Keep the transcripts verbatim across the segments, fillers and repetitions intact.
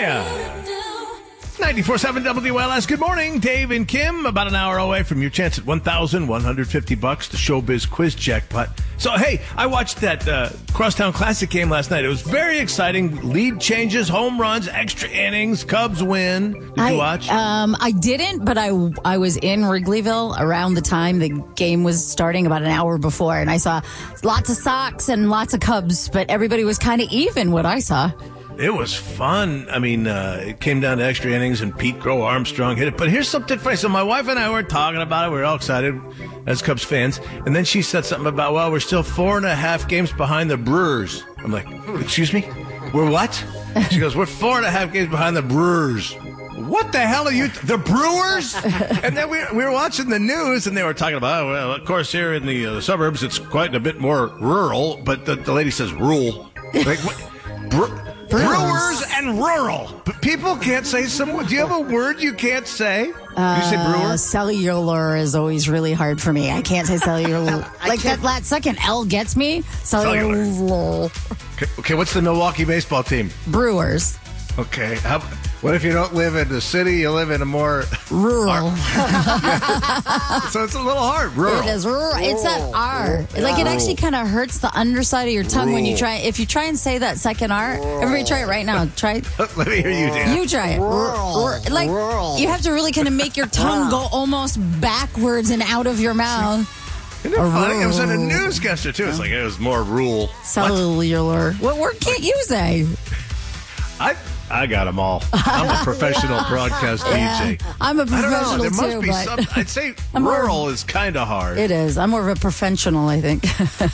yeah. ninety-four point seven W L S. Good morning, Dave and Kim. About an hour away from your chance at one thousand one hundred fifty bucks, the Showbiz Quiz Jackpot. So, hey, I watched that uh, Crosstown Classic game last night. It was very exciting. Lead changes, home runs, extra innings, Cubs win. Did I, you watch? Um, I didn't, but I, I was in Wrigleyville around the time the game was starting, about an hour before, and I saw lots of Sox and lots of Cubs, but everybody was kind of even, what I saw. It was fun. I mean, uh, it came down to extra innings, and Pete Crow Armstrong hit it. But here's something funny. So my wife and I were talking about it. We were all excited as Cubs fans. And then she said something about, well, we're still four and a half games behind the Brewers. I'm like, excuse me? We're what? She goes, we're four and a half games behind the Brewers. What the hell are you? Th- the Brewers? And then we, we were watching the news, and they were talking about, oh, well, of course, here in the uh, suburbs, it's quite a bit more rural. But the, the lady says rural. Like, what? Bre- Brewers and rural. But people can't say some. Do you have a word you can't say? Uh, you say brewer? Cellular is always really hard for me. I can't say cellular. like that, that second L gets me. Cellular. cellular. Okay, okay, what's the Milwaukee baseball team? Brewers. Okay. How, what if you don't live in the city? You live in a more rural. So it's a little hard. Rural. It is rural. It's that R. Yeah. Like it actually kind of hurts the underside of your tongue rural. When you try. If you try and say that second R, rural. Everybody try it right now. Try. Let me hear you, Dan. You try it. Rural. R- like rural. You have to really kind of make your tongue go almost backwards and out of your mouth. Isn't it funny? It was in a newscaster too. It's like it was more rural. Cellular. What, what word can't you say? I. I got them all. I'm a professional broadcast yeah, D J. I'm a professional I don't know. There must too, be but some. I'd say I'm rural more, is kind of hard. It is. I'm more of a professional, I think.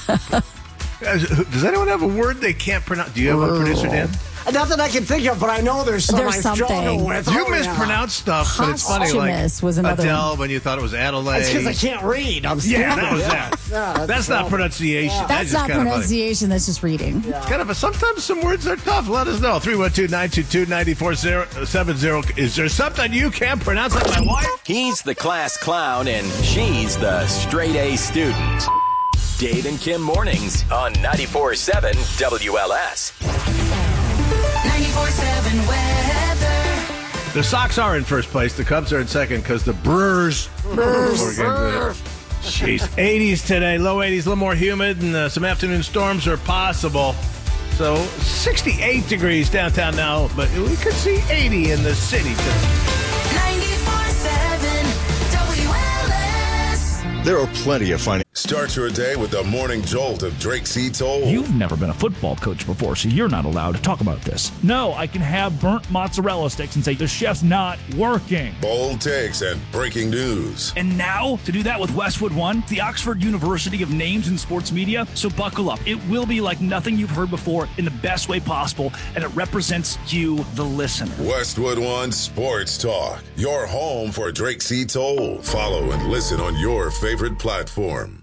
Does anyone have a word they can't pronounce? Do you have rural. a producer, Dan? Not that I can think of, but I know there's some there's I struggle something. with. You oh, mispronounce yeah. stuff, but it's funny. Like was another Adele, one. when you thought it was Adelaide. It's because I can't read. I'm yeah, stupid. that was yeah. that. Yeah, that's that's not pronunciation. Yeah. That's, that's not just pronunciation. That's just reading. Yeah. It's kind of a, sometimes some words are tough. Let us know. three one two, nine two two, nine four seven zero. Is there something you can't pronounce like my wife? He's the class clown, and she's the straight A student. Dave and Kim mornings on ninety-four point seven W L S. ninety-four point seven weather. The Sox are in first place. The Cubs are in second because the Brewers. Brewers. Jeez. eighties today. Low eighties, a little more humid, and uh, some afternoon storms are possible. So sixty-eight degrees downtown now, but we could see eighty in the city today. ninety-four point seven W L S. There are plenty of fun. Start your day with the morning jolt of Drake C. Toll. You've never been a football coach before, so you're not allowed to talk about this. No, I can have burnt mozzarella sticks and say the chef's not working. Bold takes and breaking news. And now, to do that with Westwood One, the Oxford University of Names in Sports Media. So buckle up. It will be like nothing you've heard before in the best way possible, and it represents you, the listener. Westwood One Sports Talk. Your home for Drake C. Toll. Follow and listen on your favorite platform.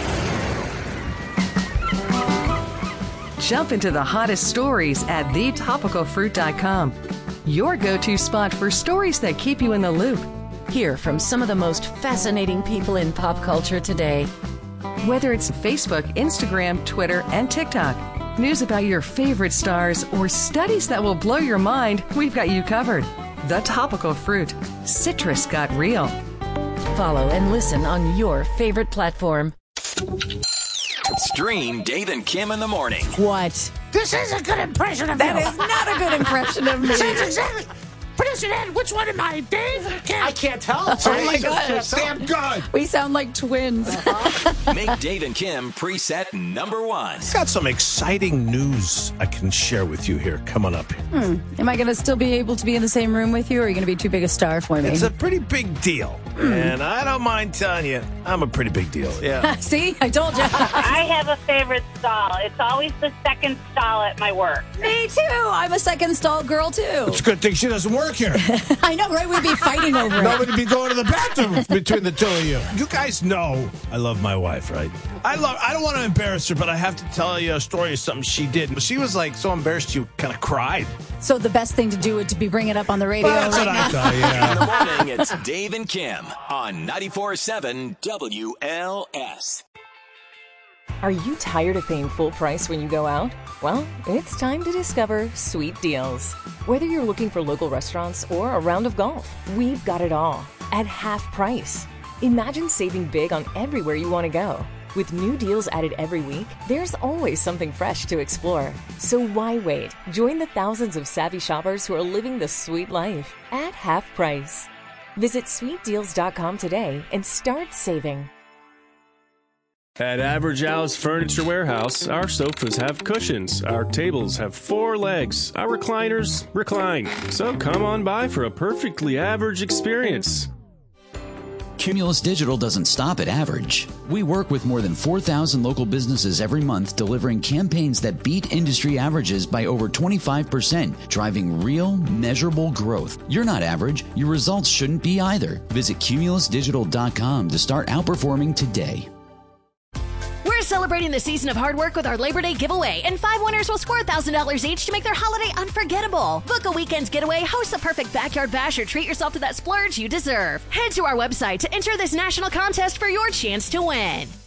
Jump into the hottest stories at the topical fruit dot com. Your go-to spot for stories that keep you in the loop. Hear from some of the most fascinating people in pop culture today. Whether it's Facebook, Instagram, Twitter, and TikTok, news about your favorite stars, or studies that will blow your mind, we've got you covered. The Topical Fruit. Citrus got real. Follow and listen on your favorite platform. Stream Dave and Kim in the morning. What? This is a good impression of That you. is not a good impression of me. That's exactly. Producer Ed, which one am I? Dave? Kim? I can't tell. Oh my gosh. Damn good. We sound like twins. Make Dave and Kim preset number one. I've got some exciting news I can share with you here coming up. Hmm. Am I going to still be able to be in the same room with you, or are you going to be too big a star for me? It's a pretty big deal. Mm. And I don't mind telling you, I'm a pretty big deal. Yeah. See? I told you. I have a favorite stall. It's always the second stall at my work. Me too. I'm a second stall girl, too. It's a good thing she doesn't work here. I know, right? We'd be fighting over it. Nobody would be going to the bathroom between the two of you. You guys know I love my wife, right? I love. I don't want to embarrass her, but I have to tell you a story of something she did. She was like so embarrassed she kind of cried. So the best thing to do would to be bringing it up on the radio. Well, that's right what now. I thought, yeah. In the morning, it's Dave and Kim on ninety-four point seven W L S. Are you tired of paying full price when you go out? Well, it's time to discover Sweet Deals. Whether you're looking for local restaurants or a round of golf, we've got it all at half price. Imagine saving big on everywhere you want to go. With new deals added every week, there's always something fresh to explore. So why wait? Join the thousands of savvy shoppers who are living the sweet life at half price. Visit sweet deals dot com today and start saving. At Average Al's Furniture Warehouse, our sofas have cushions, our tables have four legs, our recliners recline. So come on by for a perfectly average experience. Cumulus Digital doesn't stop at average. We work with more than four thousand local businesses every month, delivering campaigns that beat industry averages by over twenty-five percent, driving real, measurable growth. You're not average. Your results shouldn't be either. Visit cumulus digital dot com to start outperforming today. We're celebrating the season of hard work with our Labor Day giveaway, and five winners will score one thousand dollars each to make their holiday unforgettable. Book a weekend's getaway, host the perfect backyard bash, or treat yourself to that splurge you deserve. Head to our website to enter this national contest for your chance to win.